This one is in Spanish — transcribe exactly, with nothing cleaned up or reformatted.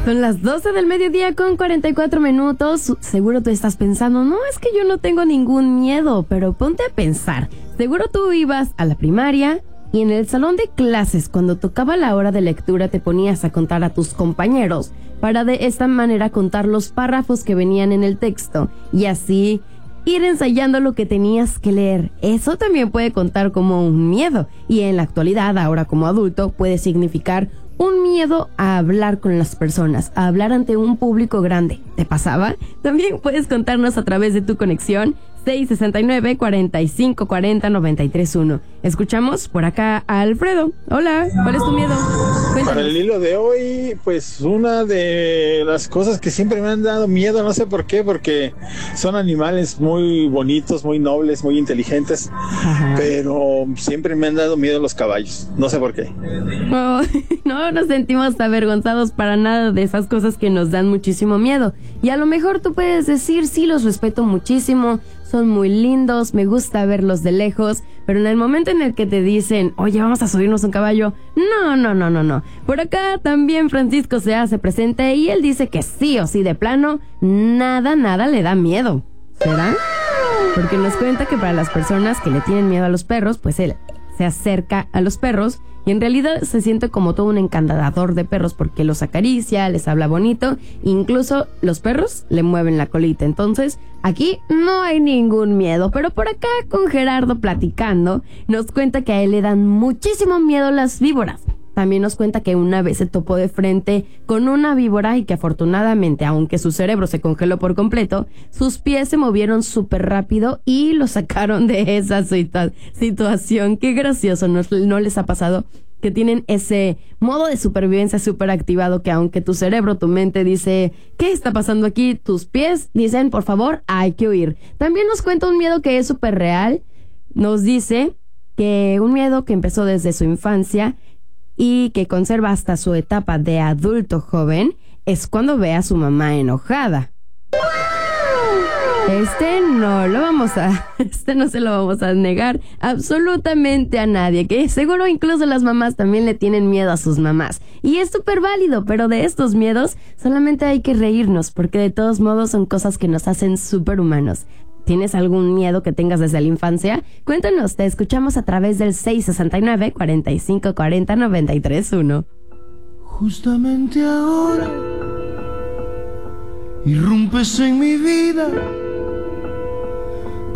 Son las doce del mediodía con cuarenta y cuatro minutos. Seguro tú estás pensando, no, es que yo no tengo ningún miedo, pero ponte a pensar. Seguro tú ibas a la primaria y en el salón de clases, cuando tocaba la hora de lectura, te ponías a contar a tus compañeros para de esta manera contar los párrafos que venían en el texto y así ir ensayando lo que tenías que leer. Eso también puede contar como un miedo y en la actualidad, ahora como adulto, puede significar un miedo a hablar con las personas, a hablar ante un público grande. ¿Te pasaba? También puedes contarnos a través de tu conexión seis sesenta y nueve, cuarenta y cinco, cuarenta, noventa y tres, uno. Escuchamos por acá a Alfredo. Hola, ¿cuál es tu miedo? Cuéntanos. Para el hilo de hoy, pues una de las cosas que siempre me han dado miedo, no sé por qué, porque son animales muy bonitos, muy nobles, muy inteligentes, Ajá. pero siempre me han dado miedo los caballos, no sé por qué. Oh, no nos sentimos avergonzados para nada de esas cosas que nos dan muchísimo miedo. Y a lo mejor tú puedes decir, sí, los respeto muchísimo, son muy lindos, me gusta verlos de lejos, pero en el momento en el que te dicen, oye, vamos a subirnos un caballo, no, no, no, no, no. Por acá también Francisco se hace presente y él dice que sí o sí de plano, nada, nada le da miedo. ¿Será? Porque nos cuenta que para las personas que le tienen miedo a los perros, pues él se acerca a los perros y en realidad se siente como todo un encantador de perros porque los acaricia, les habla bonito, incluso los perros le mueven la colita. Entonces, aquí no hay ningún miedo, pero por acá con Gerardo platicando, nos cuenta que a él le dan muchísimo miedo las víboras. También nos cuenta que una vez se topó de frente con una víbora y que afortunadamente, aunque su cerebro se congeló por completo, sus pies se movieron súper rápido y lo sacaron de esa situa- situación. Qué gracioso, ¿no, no les ha pasado? Que tienen ese modo de supervivencia súper activado que aunque tu cerebro, tu mente dice, ¿qué está pasando aquí? Tus pies dicen, por favor, hay que huir. También nos cuenta un miedo que es súper real. Nos dice que un miedo que empezó desde su infancia y que conserva hasta su etapa de adulto joven es cuando ve a su mamá enojada. Este no lo vamos a, este no se lo vamos a negar absolutamente a nadie, que seguro incluso las mamás también le tienen miedo a sus mamás. Y es súper válido, pero de estos miedos solamente hay que reírnos, porque de todos modos son cosas que nos hacen súper humanos. ¿Tienes algún miedo que tengas desde la infancia? Cuéntanos, te escuchamos a través del seis sesenta y nueve, cuarenta y cinco, cuarenta, noventa y tres, uno. Justamente ahora irrumpes en mi vida